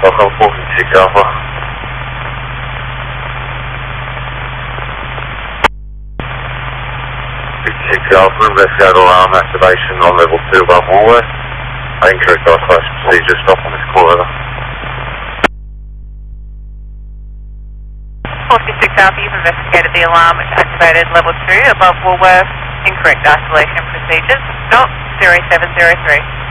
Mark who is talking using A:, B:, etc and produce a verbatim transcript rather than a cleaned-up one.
A: Welcome four fifty-six Alpha. fifty-six Alpha, investigate alarm activation on level two above Woolworth. Incorrect isolation procedure, stop on this call, over.
B: four fifty-six Alpha, you've investigated the alarm which activated level two above Woolworth. Incorrect isolation procedures. Stop zero seven zero three.